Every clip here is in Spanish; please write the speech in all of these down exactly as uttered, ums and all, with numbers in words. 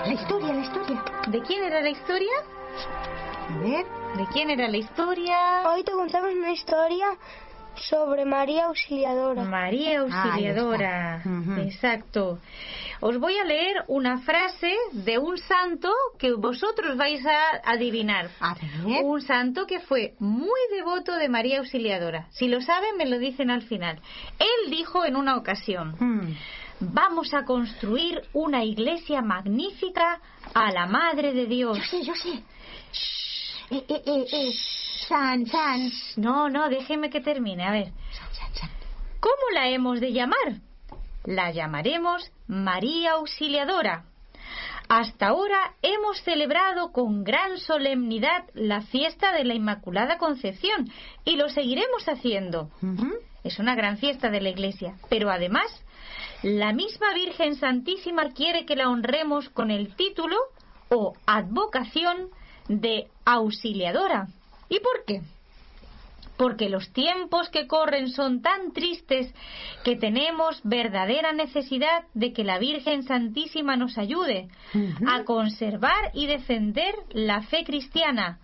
La historia, la historia. ¿De quién era la historia? A ver. ¿De quién era la historia? Hoy te contamos una historia sobre María Auxiliadora. María Auxiliadora, uh-huh. Exacto. Os voy a leer una frase de un santo que vosotros vais a adivinar. A ver. Un santo que fue muy devoto de María Auxiliadora. Si lo saben, me lo dicen al final. Él dijo en una ocasión: Hmm. vamos a construir una iglesia magnífica a la Madre de Dios. Yo sé, yo sé. Eh, eh, eh, eh. San, San. No, no, déjeme que termine, a ver. San, San, San. ¿Cómo la hemos de llamar? La llamaremos María Auxiliadora. Hasta ahora hemos celebrado con gran solemnidad la fiesta de la Inmaculada Concepción y lo seguiremos haciendo. Uh-huh. Es una gran fiesta de la Iglesia, pero además la misma Virgen Santísima quiere que la honremos con el título o advocación de Auxiliadora. ¿Y por qué? Porque los tiempos que corren son tan tristes que tenemos verdadera necesidad de que la Virgen Santísima nos ayude uh-huh. a conservar y defender la fe cristiana.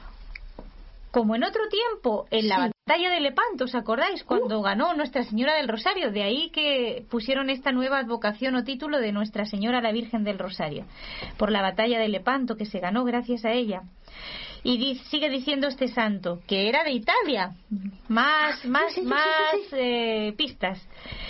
Como en otro tiempo, en la Sí. batalla de Lepanto, ¿os acordáis? Cuando Uh. ganó Nuestra Señora del Rosario. De ahí que pusieron esta nueva advocación o título de Nuestra Señora la Virgen del Rosario. Por la batalla de Lepanto, que se ganó gracias a ella. Y di- sigue diciendo este santo, que era de Italia. Más, más, sí, sí, sí, más sí, sí. eh, pistas.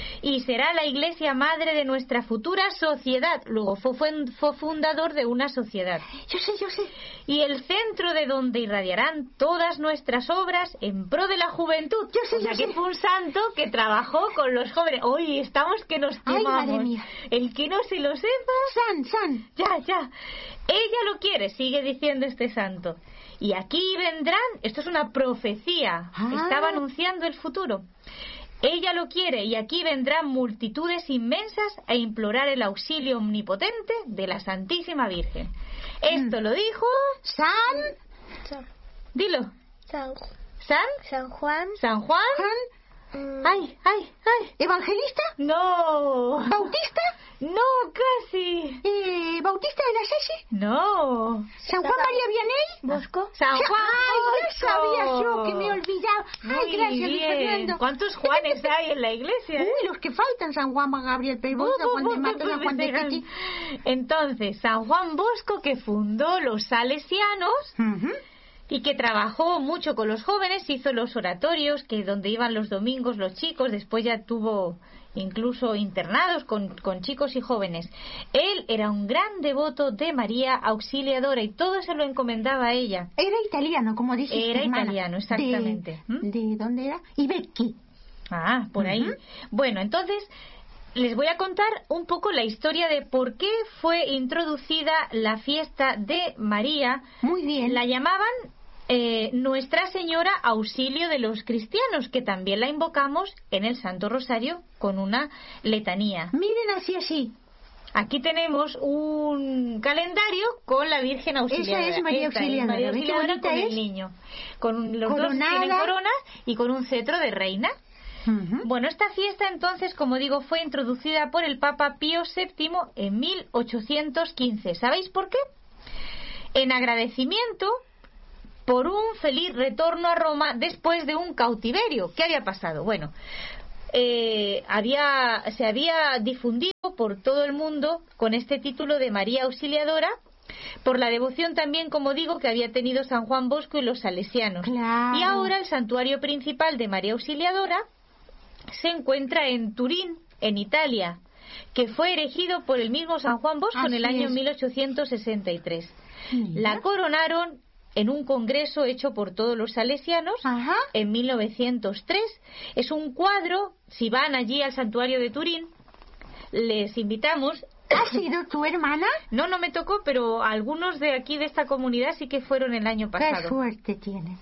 Y será la iglesia madre de nuestra futura sociedad. Luego fue, fue, fue fundador de una sociedad. Yo sé, yo sé. Y el centro de donde irradiarán todas nuestras obras en pro de la juventud. Yo sé, O sea, yo que sé. fue un santo que trabajó con los jóvenes. Hoy estamos que nos Ay, quemamos. madre mía. El que no se lo sepa... San, San. Ya, ya. Ella lo quiere, sigue diciendo este santo. Y aquí vendrán, esto es una profecía, Ah. estaba anunciando el futuro. Ella lo quiere y aquí vendrán multitudes inmensas a implorar el auxilio omnipotente de la Santísima Virgen. Esto lo dijo... San. San, Dilo. San, ¿San? San Juan. ¿San Juan? Juan. mm, ¡Ay, ay, ay! ¿Evangelista? ¡No! ¿Bautista? ¡No, casi! Eh, ¿Bautista de la Sesi? ¡No! ¿San Juan María Vianney? Bosco. ¡San Juan Ay, ya Bosco! sabía yo que me he olvidado. Ay, Muy gracias, Luis bien. Fernando. ¿Cuántos Juanes hay en la iglesia? eh? Uy, los que faltan. San Juan, Gabriel Peibosa, Bu, bu, Juan bu, de Mato, bu, San Juan de bu, Cati. Entonces, San Juan Bosco, que fundó los salesianos Ujú. y que trabajó mucho con los jóvenes, hizo los oratorios, que donde iban los domingos los chicos, después ya tuvo incluso internados con, con chicos y jóvenes. Él era un gran devoto de María Auxiliadora y todo se lo encomendaba a ella. Era italiano, como dice Era tu hermana. italiano, exactamente. ¿De, ¿Mm? ¿De dónde era? Ibecchi. Ah, por ahí. Ujú. Bueno, entonces les voy a contar un poco la historia de por qué fue introducida la fiesta de María. Muy bien. La llamaban eh, Nuestra Señora Auxilio de los Cristianos, que también la invocamos en el Santo Rosario con una letanía. Miren así, así. Aquí tenemos un calendario con la Virgen Auxiliadora. Esa es María Esta Auxiliadora. María ¿Ves qué Auxiliadora bonita con es? el niño. Con los Coronada. dos tienen coronas y con un cetro de reina. Ujú. Bueno, esta fiesta entonces, como digo, fue introducida por el Papa Pío séptimo en mil ochocientos quince. ¿Sabéis por qué? En agradecimiento por un feliz retorno a Roma después de un cautiverio. ¿Qué había pasado? Bueno, eh, había, se había difundido por todo el mundo con este título de María Auxiliadora, por la devoción también, como digo, que había tenido San Juan Bosco y los salesianos. Claro. Y ahora el santuario principal de María Auxiliadora se encuentra en Turín, en Italia, que fue erigido por el mismo San Juan Bosco en el Así año es. mil ochocientos sesenta y tres. Mira. La coronaron en un congreso hecho por todos los salesianos Ajá. en mil novecientos tres. Es un cuadro, si van allí al santuario de Turín, les invitamos. ¿Ha sido tu hermana? No, no me tocó, pero algunos de aquí de esta comunidad sí que fueron el año Qué pasado. suerte tienen.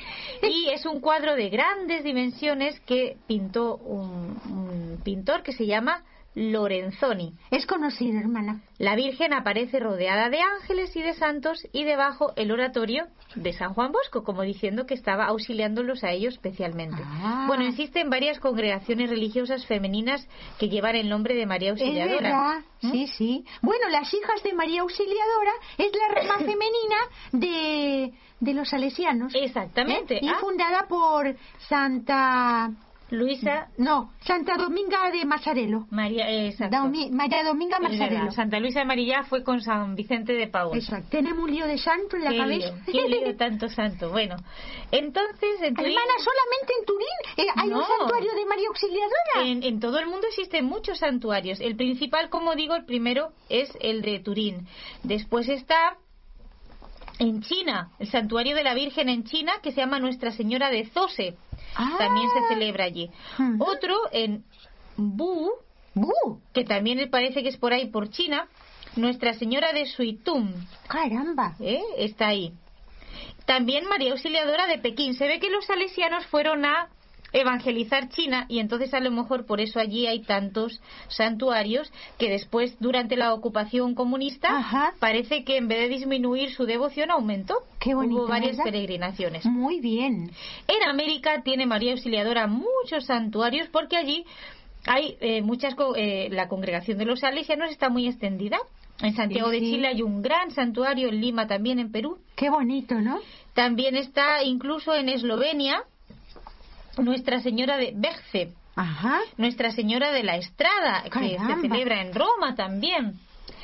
Y es un cuadro de grandes dimensiones que pintó un, un pintor que se llama Lorenzoni. Es conocido, hermana. La Virgen aparece rodeada de ángeles y de santos y debajo el oratorio de San Juan Bosco, como diciendo que estaba auxiliándolos a ellos especialmente. Ah. Bueno, existen varias congregaciones religiosas femeninas que llevan el nombre de María Es Auxiliadora. verdad, ¿Mm? sí, sí. Bueno, las hijas de María Auxiliadora es la rama femenina de, de los salesianos. Exactamente. ¿Eh? Y Ah, fundada por Santa... Luisa No, Santa Dominga de Masarelo. María, eh, exacto. Domi- María Dominga Es verdad, Masarelo. Santa Luisa de Marillá fue con San Vicente de Paúl. Exacto. Tenemos un lío de santo en la Qué cabeza. lío, qué lío tanto santo. Bueno, entonces en Turín, Hermana, solamente en Turín eh, hay un No. santuario de María Auxiliadora. en, en todo el mundo existen muchos santuarios. El principal, como digo, el primero es el de Turín. Después está en China, el santuario de la Virgen en China, que se llama Nuestra Señora de Zose. Ah. También se celebra allí. Ujú. Otro en Bu, ¡Bu! que también parece que es por ahí, por China, Nuestra Señora de Suitum. Caramba. ¿Eh? Está ahí. También María Auxiliadora de Pekín. Se ve que los salesianos fueron a evangelizar China y entonces a lo mejor por eso allí hay tantos santuarios que después durante la ocupación comunista Ajá. parece que en vez de disminuir su devoción aumentó. Qué bonito, Hubo varias ¿verdad? peregrinaciones. Muy bien. En América tiene María Auxiliadora muchos santuarios porque allí hay eh, muchas co- eh, la congregación de los salesianos está muy extendida. En Santiago Sí, de sí. Chile hay un gran santuario, en Lima también, en Perú. Qué bonito, ¿no? También está incluso en Eslovenia Nuestra Señora de Berce, Ajá. Nuestra Señora de la Estrada, que Caramba. se celebra en Roma también.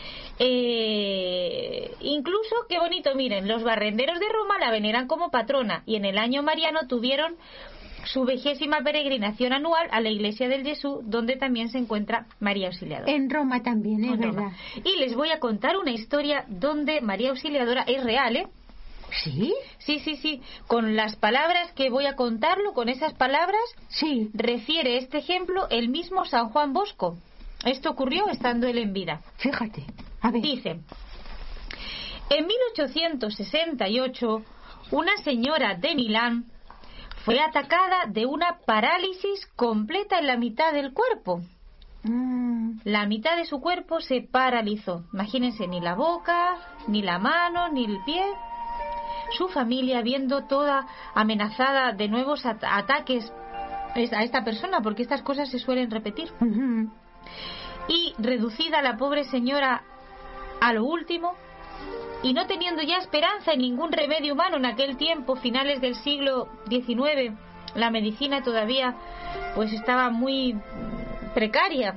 Eh, incluso, qué bonito, miren, los barrenderos de Roma la veneran como patrona y en el año mariano tuvieron su vigésima peregrinación anual a la iglesia del Jesús, donde también se encuentra María Auxiliadora. En Roma también, es En verdad. Roma. Y les voy a contar una historia donde María Auxiliadora es real, ¿eh? ¿Sí? Sí, sí, sí. Con las palabras que voy a contarlo, con esas palabras, Sí. refiere este ejemplo el mismo San Juan Bosco. Esto ocurrió estando él en vida. Fíjate. A ver. Dice, en mil ochocientos sesenta y ocho, una señora de Milán fue atacada de una parálisis completa en la mitad del cuerpo. Mm, La mitad de su cuerpo se paralizó. Imagínense, ni la boca, ni la mano, ni el pie. Su familia, viendo toda amenazada de nuevos at- ataques a esta persona, porque estas cosas se suelen repetir, ujú. y reducida la pobre señora a lo último, y no teniendo ya esperanza en ningún remedio humano en aquel tiempo, finales del siglo diecinueve, la medicina todavía pues estaba muy mm, precaria.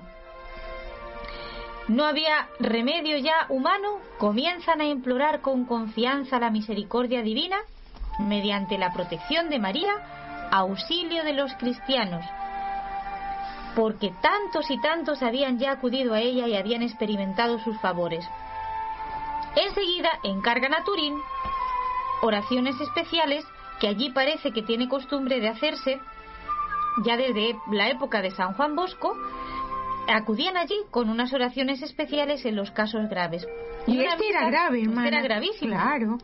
No había remedio ya humano, comienzan a implorar con confianza la misericordia divina, mediante la protección de María, auxilio de los cristianos, porque tantos y tantos habían ya acudido a ella y habían experimentado sus favores. Enseguida encargan a Turín oraciones especiales que allí parece que tiene costumbre de hacerse ya desde la época de San Juan Bosco. Acudían allí con unas oraciones especiales en los casos graves. Y una este era misa- grave, este hermana. era gravísimo. Claro.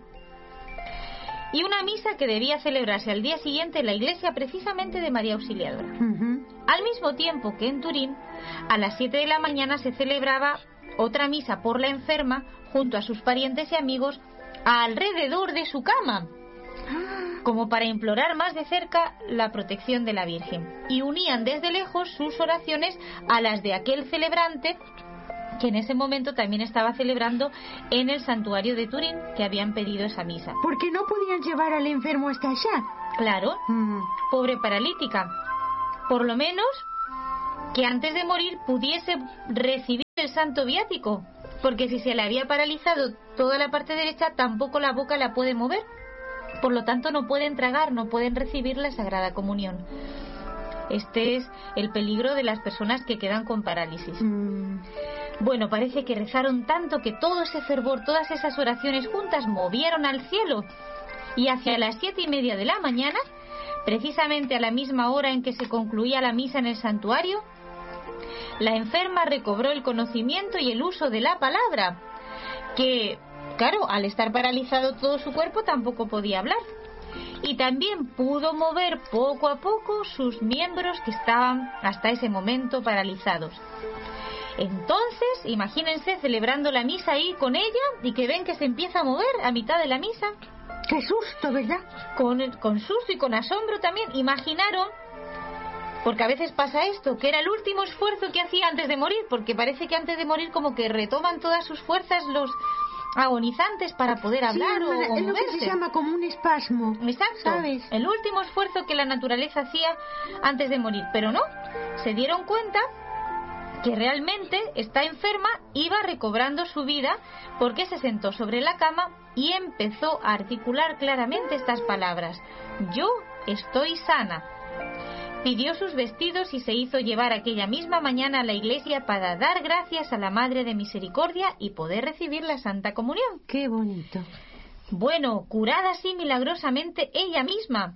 Y una misa que debía celebrarse al día siguiente en la iglesia precisamente de María Auxiliadora. Ujú. Al mismo tiempo que en Turín, a las siete de la mañana se celebraba otra misa por la enferma junto a sus parientes y amigos alrededor de su cama, como para implorar más de cerca la protección de la Virgen. Y unían desde lejos sus oraciones a las de aquel celebrante que en ese momento también estaba celebrando en el santuario de Turín, que habían pedido esa misa. Porque no podían llevar al enfermo hasta allá. Claro, Mm. pobre paralítica. Por lo menos que antes de morir pudiese recibir el santo viático, porque si se le había paralizado toda la parte derecha, tampoco la boca la puede mover. Por lo tanto, no pueden tragar, no pueden recibir la Sagrada Comunión. Este es el peligro de las personas que quedan con parálisis. Mm. Bueno, parece que rezaron tanto que todo ese fervor, todas esas oraciones juntas movieron al cielo. Y hacia las siete y media de la mañana, precisamente a la misma hora en que se concluía la misa en el santuario, la enferma recobró el conocimiento y el uso de la palabra, que, claro, al estar paralizado todo su cuerpo tampoco podía hablar. Y también pudo mover poco a poco sus miembros que estaban hasta ese momento paralizados. Entonces, imagínense celebrando la misa ahí con ella y que ven que se empieza a mover a mitad de la misa. ¡Qué susto, ¿verdad? Con, con susto y con asombro también. Imaginaron, porque a veces pasa esto, que era el último esfuerzo que hacía antes de morir, porque parece que antes de morir como que retoman todas sus fuerzas los agonizantes para poder hablar, sí, o, o es lo moverse. que se llama como un espasmo. Exacto, ¿sabes? El último esfuerzo que la naturaleza hacía antes de morir, pero no, se dieron cuenta que realmente está enferma, iba recobrando su vida porque se sentó sobre la cama y empezó a articular claramente estas palabras: yo estoy sana. Pidió sus vestidos y se hizo llevar aquella misma mañana a la iglesia para dar gracias a la Madre de Misericordia y poder recibir la Santa Comunión. ¡Qué bonito! Bueno, curada así milagrosamente ella misma,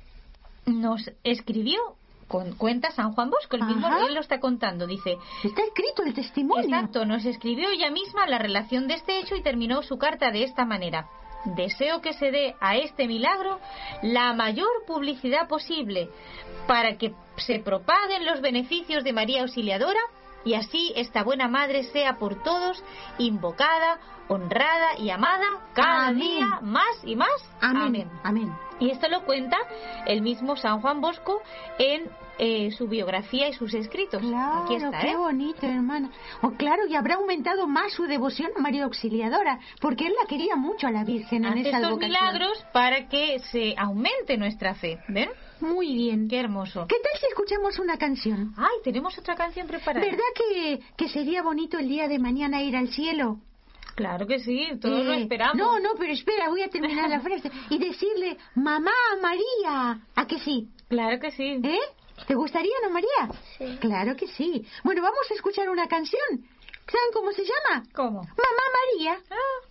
nos escribió, con, cuenta San Juan Bosco, el mismo, él lo está contando, dice... Está escrito el testimonio. Exacto, nos escribió ella misma la relación de este hecho y terminó su carta de esta manera: deseo que se dé a este milagro la mayor publicidad posible para que se propaguen los beneficios de María Auxiliadora y así esta buena madre sea por todos invocada, honrada y amada cada Amén. día más y más. Amén. Amén. Amén. Y esto lo cuenta el mismo San Juan Bosco en eh, su biografía y sus escritos. Claro, aquí está, qué ¿eh? bonito, hermana. Oh, claro, y habrá aumentado más su devoción a María Auxiliadora, porque él la quería mucho a la Virgen en Hace esa estos advocación. milagros para que se aumente nuestra fe, ¿ven? Muy bien. Qué hermoso. ¿Qué tal si escuchamos una canción? Ay, tenemos otra canción preparada. ¿Verdad que, que sería bonito el día de mañana ir al cielo? Claro que sí, todos Eh, lo esperamos. No, no, pero espera, voy a terminar la frase. Y decirle, mamá María. ¿A que sí? Claro que sí. ¿Eh? ¿Te gustaría, no, María? Sí. Claro que sí. Bueno, vamos a escuchar una canción. ¿Saben cómo se llama? ¿Cómo? Mamá María. Ah.